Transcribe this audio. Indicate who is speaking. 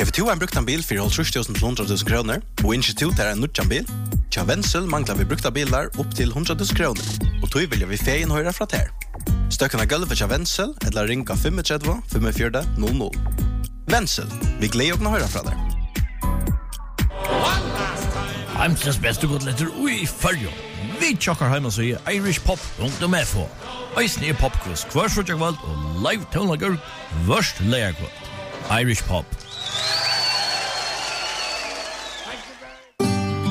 Speaker 1: Har du en brukt en bil for 30.000 til 100.000 kroner, og institut er en nødjan bil? Tja Wenzel mangler vi brukta bilar opp til 100.000 kroner, og tog vil vi feien høyre fra ter. Støkken av gulvet tja Wenzel, eller ringa 35 45 00. Wenzel, vi gleder oss høyre fra der.
Speaker 2: Heimsens beste godletter ui fyrjo. Vi tjokkar heima så i irishpop.fo. Eisne popquiz, hver og live tonlager, værst leierkvart. Irish Pop.